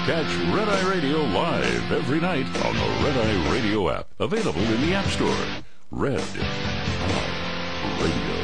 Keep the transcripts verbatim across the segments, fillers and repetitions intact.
Catch Red Eye Radio live every night on the Red Eye Radio app. Available in the App Store. Red Eye Radio.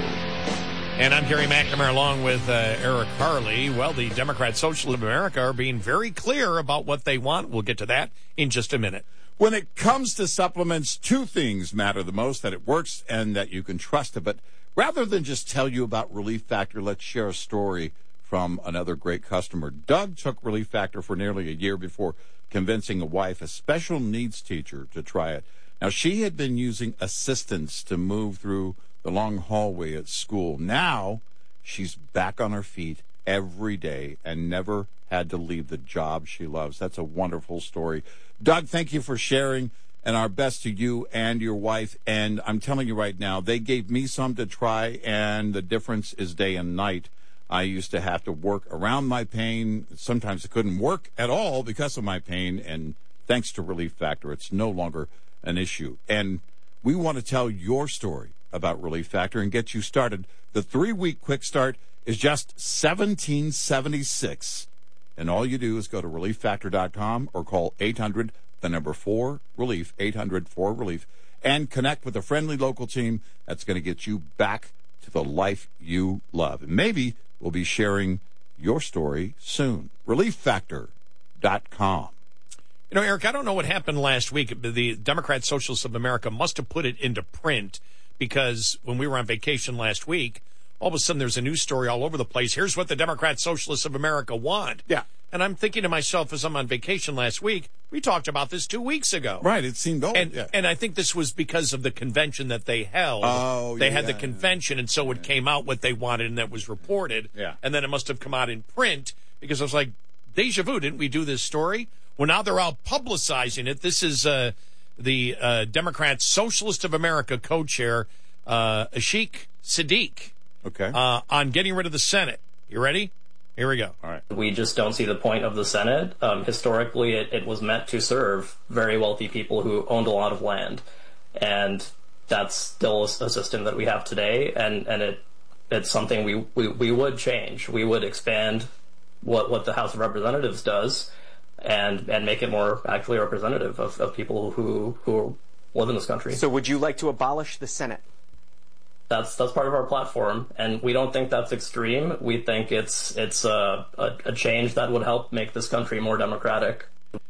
And I'm Gary McNamara along with uh, Eric Harley. Well, the Democrat Socialists of America are being very clear about what they want. We'll get to that in just a minute. When it comes to supplements, two things matter the most, that it works and that you can trust it. But rather than just tell you about Relief Factor, let's share a story from another great customer. Doug took Relief Factor for nearly a year before convincing a wife, a special needs teacher, to try it. Now, she had been using assistance to move through the long hallway at school. Now, she's back on her feet every day and never had to leave the job she loves. That's a wonderful story. Doug, thank you for sharing, and our best to you and your wife. And I'm telling you right now, they gave me some to try, and the difference is day and night. I used to have to work around my pain. Sometimes I couldn't work at all because of my pain, and thanks to Relief Factor, it's no longer an issue. And we want to tell your story about Relief Factor and get you started. The three-week quick start is just seventeen seventy-six, and all you do is go to relief factor dot com or call eight hundred, the number four, relief, eight hundred four relief, and connect with a friendly local team that's going to get you back to the life you love. And maybe we'll be sharing your story soon. relief factor dot com. You know, Eric, I don't know what happened last week. The Democrat Socialists of America must have put it into print, because when we were on vacation last week, all of a sudden there's a news story all over the place. Here's what the Democrat Socialists of America want. Yeah. And I'm thinking to myself, as I'm on vacation last week, we talked about this two weeks ago. Right, it seemed old. And, yeah. and I think this was because of the convention that they held. Oh, They yeah, had the yeah, convention, and so yeah. it came out what they wanted, and that was reported. Yeah. And then it must have come out in print, because I was like, deja vu, didn't we do this story? Well, now they're out publicizing it. This is uh, the uh, Democrat Socialist of America co-chair, uh, Ashik Sadiq, Okay. uh, on getting rid of the Senate. You ready? Here we go. All right. We just don't see the point of the Senate. Um, historically, it, it was meant to serve very wealthy people who owned a lot of land. And that's still a, a system that we have today, and, and it it's something we, we, we would change. We would expand what, what the House of Representatives does and and make it more actually representative of, of people who, who live in this country. So would you like to abolish the Senate? That's that's part of our platform, and we don't think that's extreme. We think it's it's a, a, a change that would help make this country more democratic.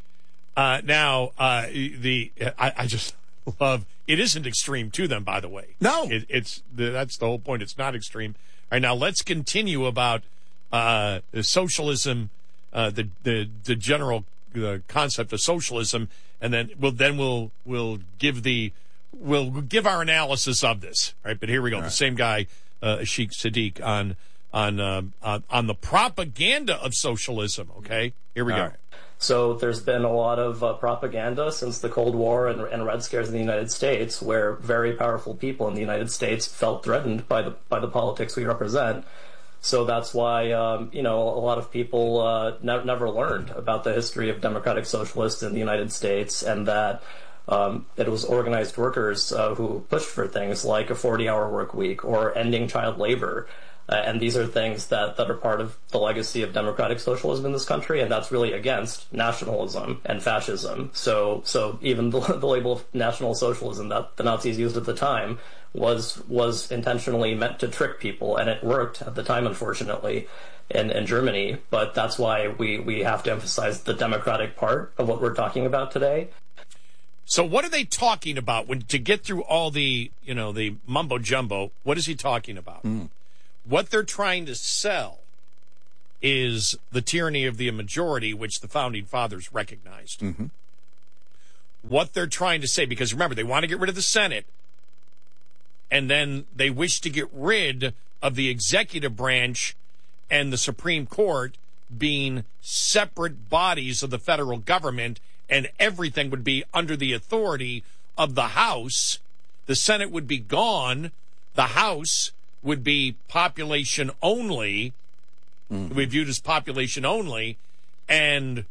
Uh, now, uh, the I, I just love it. Isn't extreme to them, by the way. No, it, it's the, that's the whole point. It's not extreme. All right, now let's continue about uh, socialism, uh, the the the general uh, concept of socialism, and then we'll then we'll we'll give the. We'll give our analysis of this, right? But here we go. All right. The same guy, uh, Ashik Sadiq, on on, uh, on on the propaganda of socialism. Okay, here we All go. right. So there's been a lot of uh, propaganda since the Cold War and, and Red Scares in the United States, where very powerful people in the United States felt threatened by the by the politics we represent. So that's why um, you know a lot of people uh, ne- never learned about the history of democratic socialists in the United States, and that. Um, it was organized workers uh, who pushed for things like a forty-hour work week or ending child labor. Uh, and these are things that, that are part of the legacy of democratic socialism in this country, and that's really against nationalism and fascism. So so even the, the label of National Socialism that the Nazis used at the time was was intentionally meant to trick people, and it worked at the time, unfortunately, in, in Germany. But that's why we, we have to emphasize the democratic part of what we're talking about today. So what are they talking about when to get through all the, you know, the mumbo jumbo? What is he talking about? Mm. What they're trying to sell is the tyranny of the majority, which the founding fathers recognized. Mm-hmm. What they're trying to say, because remember, they want to get rid of the Senate, and then they wish to get rid of the executive branch and the Supreme Court being separate bodies of the federal government, and everything would be under the authority of the House. The Senate would be gone. The House would be population only. Mm-hmm. We viewed as population only. And,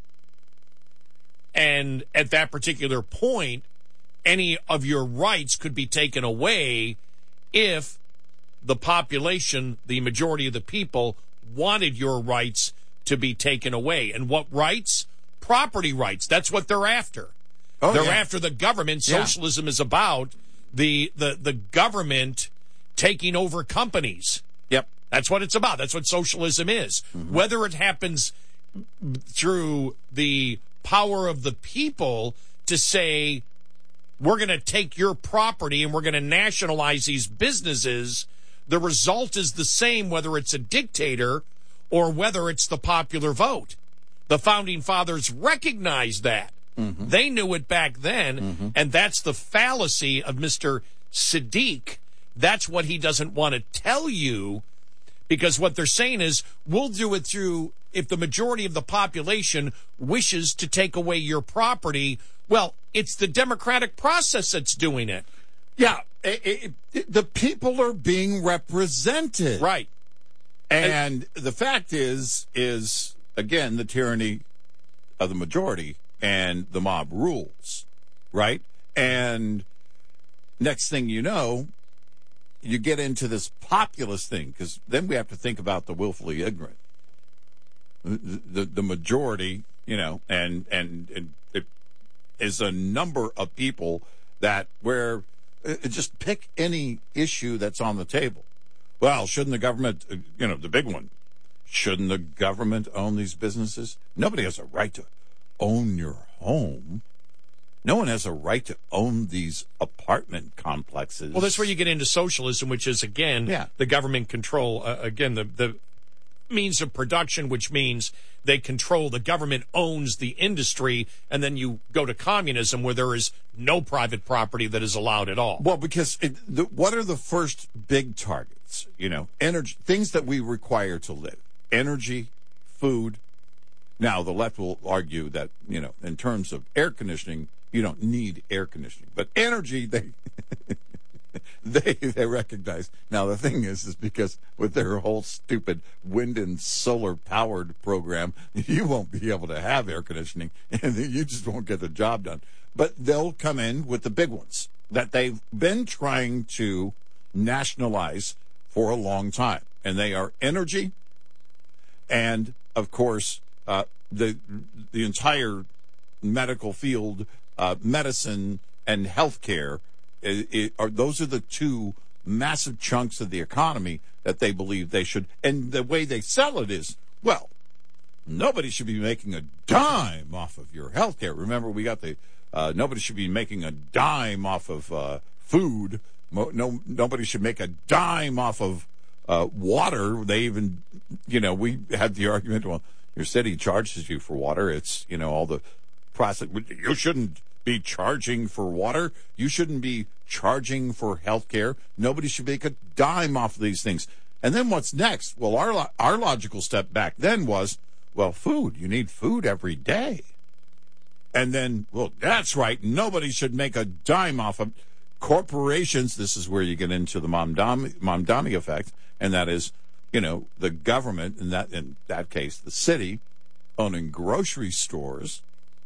and at that particular point, any of your rights could be taken away if the population, the majority of the people, wanted your rights to be taken away. And what rights? property rights. That's what they're after. Oh, they're yeah. after the government. Yeah. Socialism is about the, the, the government taking over companies. Yep. That's what it's about. That's what socialism is. Mm-hmm. Whether it happens through the power of the people to say, we're going to take your property and we're going to nationalize these businesses, the result is the same whether it's a dictator or whether it's the popular vote. The Founding Fathers recognized that. Mm-hmm. They knew it back then, mm-hmm. and that's the fallacy of Mister Sadiq. That's what he doesn't want to tell you, because what they're saying is, we'll do it through, if the majority of the population wishes to take away your property, well, it's the democratic process that's doing it. Yeah, it, it, it, the people are being represented. Right. And, and the fact is, is, again, the tyranny of the majority and the mob rules, right? And next thing you know, you get into this populist thing, because then we have to think about the willfully ignorant. The, the, the majority, you know, and, and, and it is a number of people that where uh, just pick any issue that's on the table. Well, shouldn't the government, uh, you know, the big one, shouldn't the government own these businesses? Nobody has a right to own your home. No one has a right to own these apartment complexes. Well, that's where you get into socialism, which is, again, yeah. the government control, uh, again, the, the means of production, which means they control, the government owns the industry, and then you go to communism where there is no private property that is allowed at all. Well, because it, the, what are the first big targets? You know, energy, things that we require to live. Energy, food. Now, the left will argue that, you know, in terms of air conditioning, you don't need air conditioning. But energy, they they they recognize. Now, the thing is, is because with their whole stupid wind and solar powered program, you won't be able to have air conditioning, and you just won't get the job done. But they'll come in with the big ones that they've been trying to nationalize for a long time. And they are energy and, of course, uh, the the entire medical field, uh, medicine and healthcare, it, it, are those are the two massive chunks of the economy that they believe they should. And the way they sell it is, well, nobody should be making a dime off of your healthcare. Remember, we got the uh, nobody should be making a dime off of uh, food. Mo- no, nobody should make a dime off of uh, water. They even, you know, we had the argument. Well, your city charges you for water. It's, you know, all the process. You shouldn't be charging for water. You shouldn't be charging for health care. Nobody should make a dime off of these things. And then what's next? Well, our our logical step back then was, well, food. You need food every day. And then, well, that's right. Nobody should make a dime off of corporations. This is where you get into the Mamdani, Mamdani effect, and that is, you know, the government, in that in that case, the city, owning grocery stores,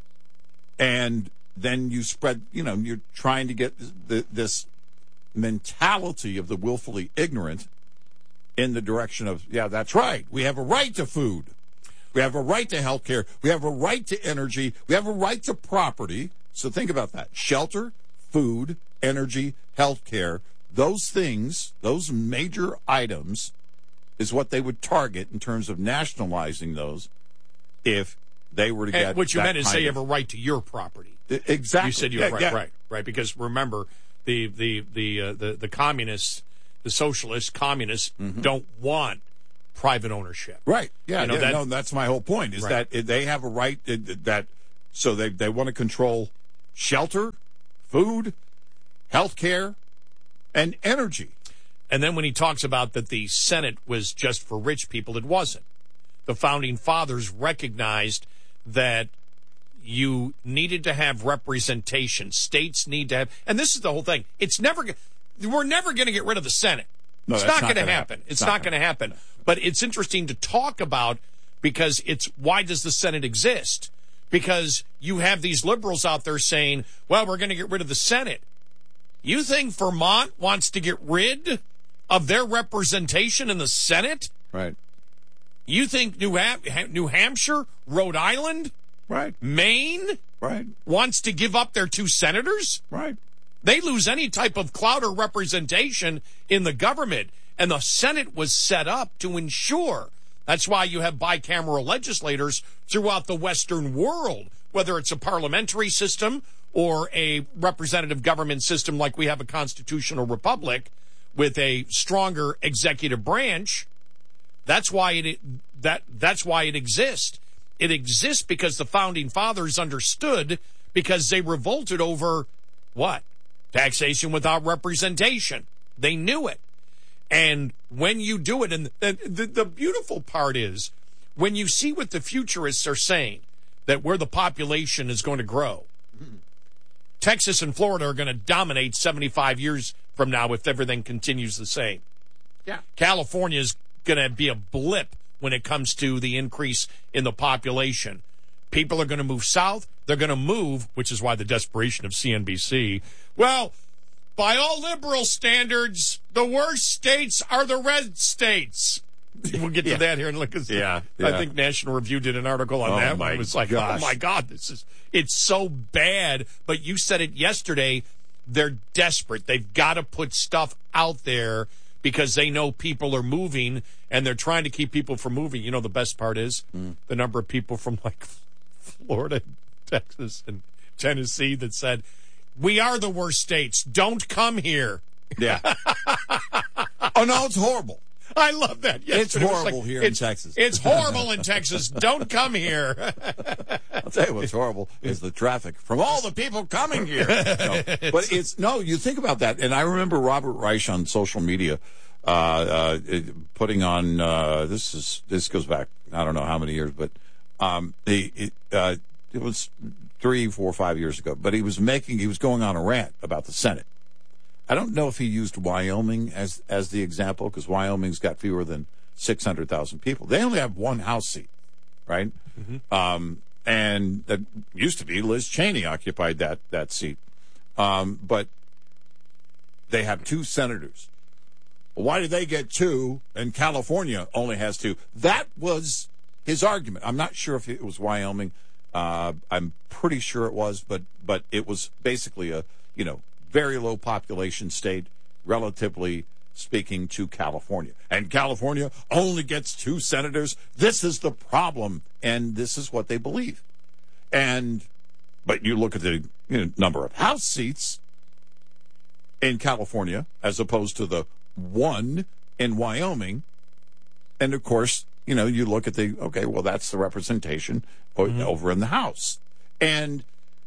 and then you spread, you know, you're trying to get the, this mentality of the willfully ignorant in the direction of, yeah, that's right. We have a right to food. We have a right to health care. We have a right to energy. We have a right to property. So think about that. Shelter, food, energy, health care. Those things, those major items, is what they would target in terms of nationalizing those if they were to get. And what you that meant is kind they of, have a right to your property. Exactly. You said you yeah, right, yeah. right, right. Because remember, the the the uh, the, the communists, the socialists, communists mm-hmm. don't want private ownership. Right. Yeah. You know, yeah that, no, that's my whole point. Is right. that they have a right that so they they want to control shelter, food, health care, and energy. And then when he talks about that the Senate was just for rich people, it wasn't. The Founding Fathers recognized that you needed to have representation. States need to have, and this is the whole thing. It's never, we're never going to get rid of the Senate. No, it's that's not not going to gonna happen. happen. It's, It's not, not going to happen. happen. But it's interesting to talk about because it's, why does the Senate exist? Because you have these liberals out there saying, well, we're going to get rid of the Senate. You think Vermont wants to get rid of their representation in the Senate? Right. You think New, Ham- New Hampshire, Rhode Island, Right. Maine Right. wants to give up their two senators. Right. They lose any type of clout or representation in the government. And the Senate was set up to ensure. That's why you have bicameral legislators throughout the Western world, whether it's a parliamentary system or a representative government system like we have a constitutional republic with a stronger executive branch. That's why it that that's why it exists. It exists because the founding fathers understood, because they revolted over what? Taxation without representation. They knew it. And when you do it, and the, the, the beautiful part is when you see what the futurists are saying, that where the population is going to grow, mm-hmm. Texas and Florida are going to dominate seventy-five years from now if everything continues the same. Yeah. California is going to be a blip when it comes to the increase in the population. People are going to move south. They're going to move, which is why the desperation of C N B C. Well, by all liberal standards, the worst states are the red states. We'll get to yeah. that here in like yeah, yeah. I think National Review did an article on oh that. My It was like, gosh. oh my God, this is it's so bad. But you said it yesterday. They're desperate. They've got to put stuff out there because they know people are moving, and they're trying to keep people from moving. You know, the best part is mm. the number of people from like Florida, Texas, and Tennessee that said, we are the worst states. Don't come here. Yeah. Oh, no, it's horrible. I love that. Yesterday, it's horrible it like, here it's, in Texas. It's horrible in Texas. Don't come here. I'll tell you what's horrible is the traffic from all the people coming here. No, but it's, no, you think about that. And I remember Robert Reich on social media uh, uh, putting on, uh, this is this goes back, I don't know how many years, but um, he, it, uh, it was three, four, five years ago. But he was making, he was going on a rant about the Senate. I don't know if he used Wyoming as as the example, because Wyoming's got fewer than six hundred thousand people. They only have one House seat, right? Mm-hmm. Um, and that used to be Liz Cheney occupied that, that seat. Um, but they have two senators. Why did they get two and California only has two? That was his argument. I'm not sure if it was Wyoming. Uh, I'm pretty sure it was, but but it was basically a, you know, very low population state, relatively speaking, to California. And California only gets two senators. This is the problem, and this is what they believe. And but you look at the you know, number of House seats in California as opposed to the one in Wyoming, and of course, you know, you look at the, okay, well, that's the representation mm-hmm. over in the House. And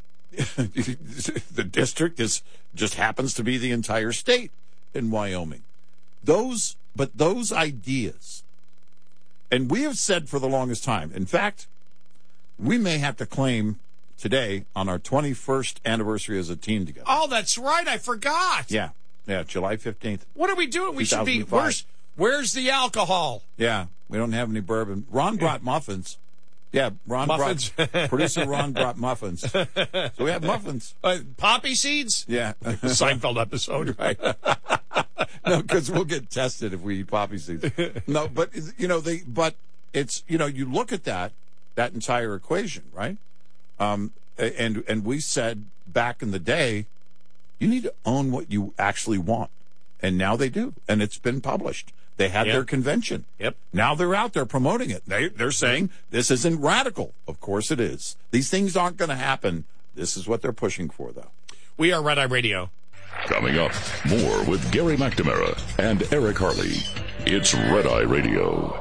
the district is just happens to be the entire state in Wyoming. Those, but those ideas, and we have said for the longest time, in fact, we may have to claim today on our twenty-first anniversary as a team together. Oh, that's right. I forgot. Yeah. Yeah. July fifteenth. What are we doing? We should be, where's, where's the alcohol? Yeah. We don't have any bourbon. Ron brought muffins. Yeah, Ron muffins. brought, producer Ron brought muffins. So we have muffins. Uh, poppy seeds? Yeah. Seinfeld episode, right? No, because we'll get tested if we eat poppy seeds. No, but, you know, they, but it's, you know, you look at that, that entire equation, right? Um, and, and we said back in the day, you need to own what you actually want. And now they do. And it's been published. They had yep. their convention. Yep. Now they're out there promoting it. They, they're saying this isn't radical. Of course it is. These things aren't going to happen. This is what they're pushing for, though. We are Red Eye Radio. Coming up, more with Gary McNamara and Eric Harley. It's Red Eye Radio.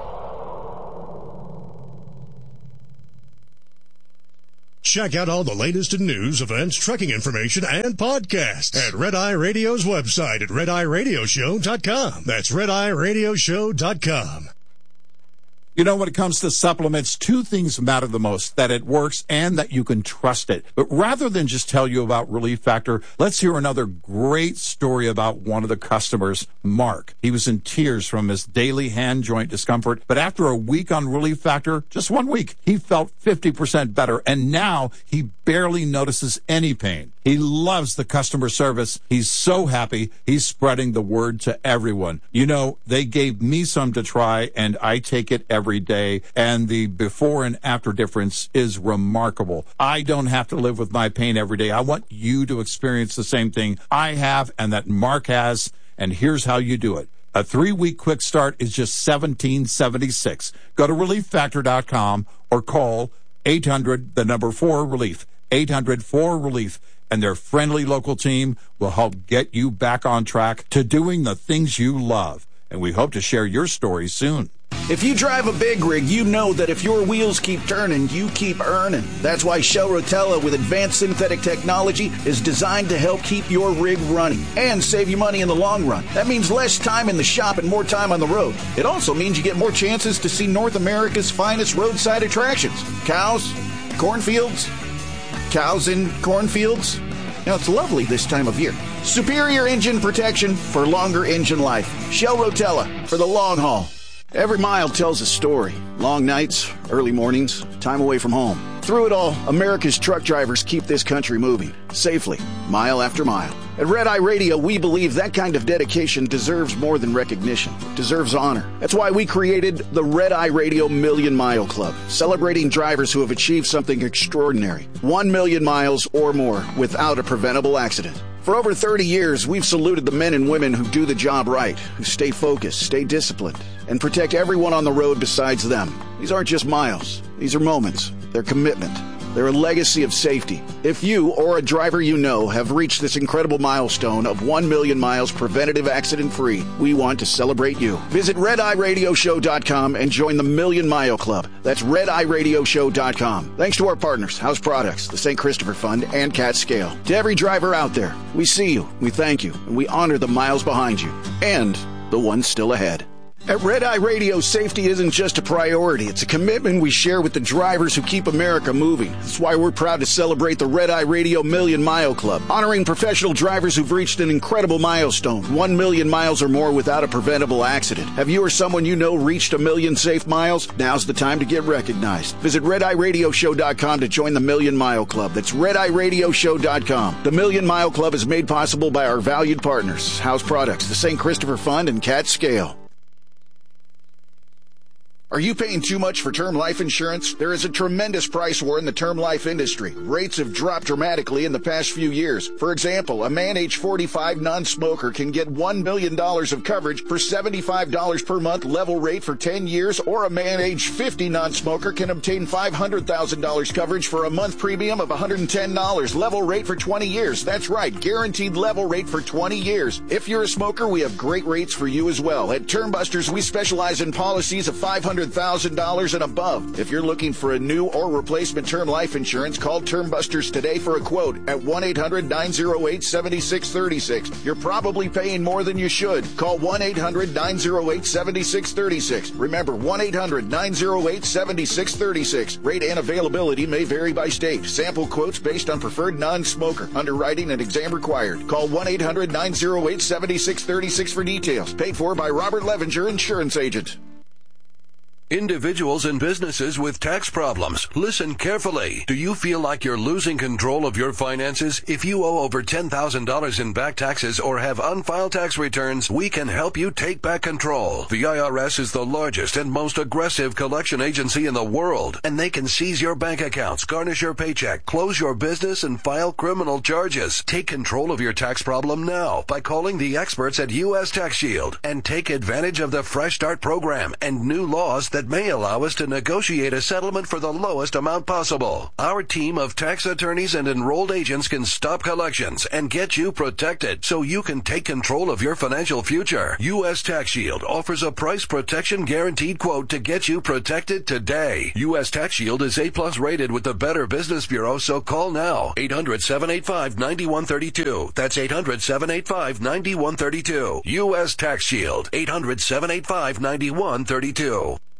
Check out all the latest in news, events, trucking information, and podcasts at Red Eye Radio's website at red eye radio show dot com. That's red eye radio show dot com. You know, when it comes to supplements, two things matter the most, that it works and that you can trust it. But rather than just tell you about Relief Factor, let's hear another great story about one of the customers, Mark. He was in tears from his daily hand joint discomfort, but after a week on Relief Factor, just one week, he felt fifty percent better, and now he barely notices any pain. He loves the customer service. He's so happy. He's spreading the word to everyone. You know, they gave me some to try, and I take it every every day, and the before and after difference is remarkable. I don't have to live with my pain every day. I want you to experience the same thing I have and that Mark has, and here's how you do it. A three-week quick start is just seventeen seventy-six. Go to relief factor dot com or call eight hundred, the number four, relief, eight hundred four relief, and their friendly local team will help get you back on track to doing the things you love. And we hope to share your story soon. If you drive a big rig, you know that if your wheels keep turning, you keep earning. That's why Shell Rotella with advanced synthetic technology is designed to help keep your rig running and save you money in the long run. That means less time in the shop and more time on the road. It also means you get more chances to see North America's finest roadside attractions. Cows, cornfields, cows in cornfields. Now, it's lovely this time of year. Superior engine protection for longer engine life. Shell Rotella for the long haul. Every mile tells a story. Long nights, early mornings, time away from home. Through it all, America's truck drivers keep this country moving, safely, mile after mile. At Red Eye Radio, we believe that kind of dedication deserves more than recognition. It deserves honor. That's why we created the Red Eye Radio Million Mile Club, celebrating drivers who have achieved something extraordinary. One million miles or more without a preventable accident. For over thirty years, we've saluted the men and women who do the job right, who stay focused, stay disciplined, and protect everyone on the road besides them. These aren't just miles. These are moments. They're commitment. They're a legacy of safety. If you or a driver you know have reached this incredible milestone of one million miles preventative accident-free, we want to celebrate you. Visit red eye radio show dot com and join the Million Mile Club. That's red eye radio show dot com. Thanks to our partners, House Products, the Saint Christopher Fund, and Cat Scale. To every driver out there, we see you, we thank you, and we honor the miles behind you and the ones still ahead. At Red Eye Radio, safety isn't just a priority. It's a commitment we share with the drivers who keep America moving. That's why we're proud to celebrate the Red Eye Radio Million Mile Club, honoring professional drivers who've reached an incredible milestone, one million miles or more without a preventable accident. Have you or someone you know reached a million safe miles? Now's the time to get recognized. Visit red eye radio show dot com to join the Million Mile Club. That's red eye radio show dot com. The Million Mile Club is made possible by our valued partners, House Products, the Saint Christopher Fund, and Cat Scale. Are you paying too much for term life insurance? There is a tremendous price war in the term life industry. Rates have dropped dramatically in the past few years. For example, a man age forty-five non-smoker can get one million dollars of coverage for seventy-five dollars per month level rate for ten years, or a man age fifty non-smoker can obtain five hundred thousand dollars coverage for a month premium of one hundred ten dollars level rate for twenty years. That's right, guaranteed level rate for twenty years. If you're a smoker, we have great rates for you as well. At Term Busters, we specialize in policies of five hundred thousand dollars and above. If you're looking for a new or replacement term life insurance, call Term Busters today for a quote at one eight hundred nine oh eight seven six three six. You're probably paying more than you should. Call one eight hundred nine oh eight seven six three six. Remember, one eight hundred nine oh eight seven six three six. Rate and availability may vary by state. Sample quotes based on preferred non-smoker. Underwriting and exam required. Call one eight hundred nine oh eight seven six three six for details. Paid for by Robert Levinger, Insurance Agent. Individuals and businesses with tax problems, listen carefully. Do you feel like you're losing control of your finances? If you owe over ten thousand dollars in back taxes or have unfiled tax returns, we can help you take back control. The I R S is the largest and most aggressive collection agency in the world, and they can seize your bank accounts, garnish your paycheck, close your business, and file criminal charges. Take control of your tax problem now by calling the experts at U S Tax Shield and take advantage of the Fresh Start program and new laws that may allow us to negotiate a settlement for the lowest amount possible. Our team of tax attorneys and enrolled agents can stop collections and get you protected so you can take control of your financial future. U S Tax Shield offers a price protection guaranteed quote to get you protected today. U S Tax Shield is A plus rated with the Better Business Bureau, so call now. eight hundred seven eight five nine one three two. That's eight hundred seven eight five nine one three two. U S Tax Shield. eight hundred seven eight five nine one three two.